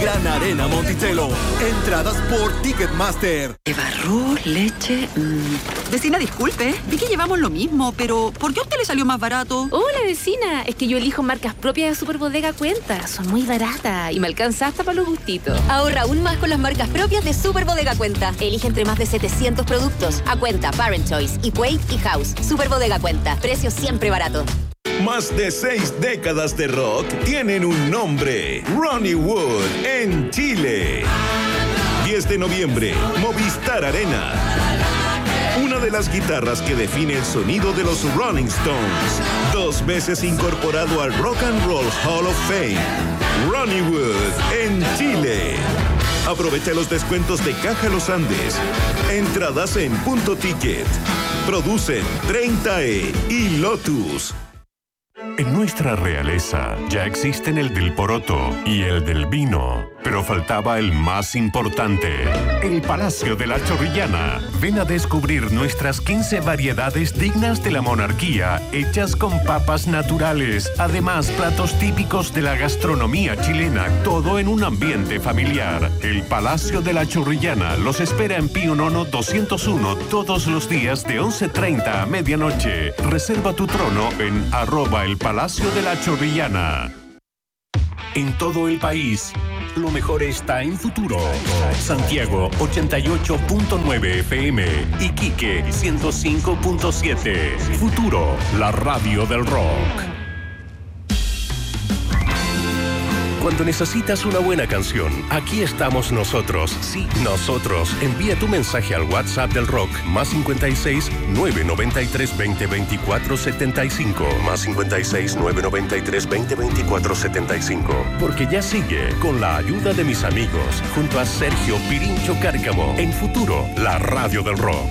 Gran Arena Monticello. Entradas por Ticketmaster. Lleva arroz, leche. Vecina, disculpe. Vi que llevamos lo mismo, pero ¿por qué a usted le salió más barato? Hola, vecina. Es que yo elijo marcas propias de Superbodega Cuenta. Son muy baratas y me alcanza hasta para los gustitos. Ahorra aún más con las marcas propias de Superbodega Cuenta. Elige entre más de 700 productos. A Cuenta, Parent Choice, Equate y House. Superbodega Cuenta. Precios siempre baratos. Más de 6 décadas de rock tienen un nombre. Ronnie Wood en Chile. 10 de noviembre, Movistar Arena. Una de las guitarras que define el sonido de los Rolling Stones. 2 veces incorporado al Rock and Roll Hall of Fame. Ronnie Wood en Chile. Aprovecha los descuentos de Caja Los Andes. Entradas en Punto Ticket. Producen 30E y Lotus. En nuestra realeza ya existen el del poroto y el del vino, pero faltaba el más importante, el Palacio de la Chorrillana. Ven a descubrir nuestras 15 variedades dignas de la monarquía, hechas con papas naturales. Además, platos típicos de la gastronomía chilena, todo en un ambiente familiar. El Palacio de la Chorrillana los espera en Pío Nono 201 todos los días de 11:30 a medianoche. Reserva tu trono en @el Palacio de la Chorrillana. En todo el país, lo mejor está en Futuro. Santiago 88.9 FM, Iquique 105.7. Futuro, la radio del rock. Cuando necesitas una buena canción, aquí estamos nosotros. Sí, nosotros. Envía tu mensaje al WhatsApp del rock, +56 993 20 24 75. +56 993 20 24 75. Porque ya sigue, con la ayuda de mis amigos, junto a Sergio Pirincho Cárcamo, en Futuro, la radio del rock.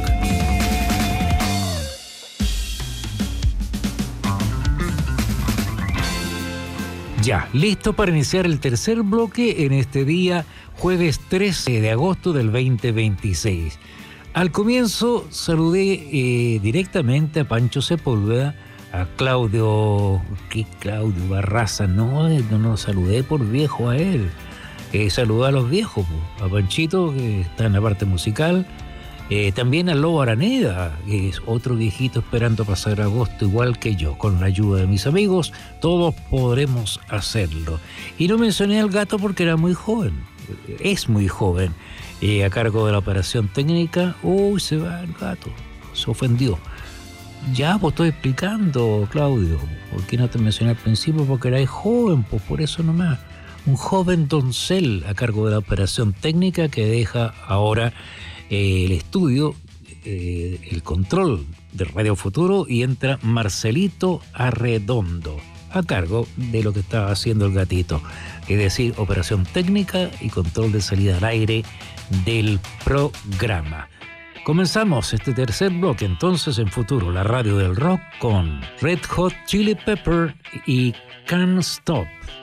Ya, listo para iniciar el tercer bloque en este día, jueves 13 de agosto del 2026. Al comienzo saludé directamente a Pancho Sepúlveda, a Claudio Barraza. No lo saludé por viejo a él. Saludé a los viejos, a Panchito, que está en la parte musical. También a Lobo Araneda, que es otro viejito esperando pasar agosto igual que yo. Con la ayuda de mis amigos, todos podremos hacerlo. Y no mencioné al gato porque era muy joven, es muy joven, a cargo de la operación técnica. Uy, se va el gato, se ofendió. Ya, pues estoy explicando, Claudio, ¿por qué no te mencioné al principio? Porque eras joven, pues por eso nomás. Un joven doncel a cargo de la operación técnica que deja ahora el estudio, el control de Radio Futuro, y entra Marcelito Arredondo a cargo de lo que estaba haciendo el gatito, es decir, operación técnica y control de salida al aire del programa. Comenzamos este tercer bloque entonces en Futuro, la radio del rock, con Red Hot Chili Pepper y Can't Stop.